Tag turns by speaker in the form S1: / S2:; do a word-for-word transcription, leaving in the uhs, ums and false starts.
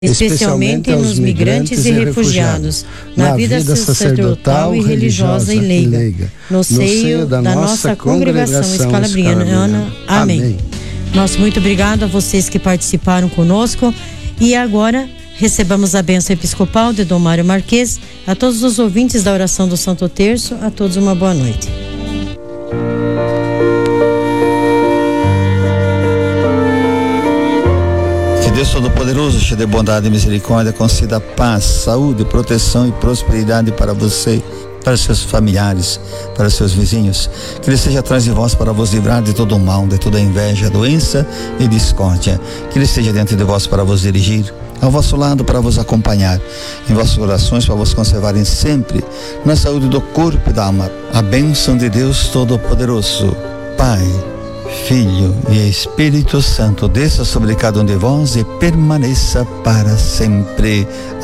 S1: especialmente nos migrantes e refugiados, na vida sacerdotal e religiosa e leiga, no seio da nossa congregação escalabriana. Amém. Nosso muito obrigado a vocês que participaram conosco. E agora recebamos a bênção episcopal de Dom Mário Marques. A todos os ouvintes da oração do Santo Terço, a todos uma boa noite.
S2: Que Deus Todo-Poderoso, cheio de bondade e misericórdia, conceda paz, saúde, proteção e prosperidade para você, para seus familiares, para seus vizinhos. Que Ele esteja atrás de vós para vos livrar de todo o mal, de toda inveja, doença e discórdia. Que Ele esteja diante de vós para vos dirigir, ao vosso lado para vos acompanhar, em vossas orações para vos conservarem sempre na saúde do corpo e da alma. A bênção de Deus Todo-Poderoso, Pai, Filho e Espírito Santo, desça sobre cada um de vós e permaneça para sempre.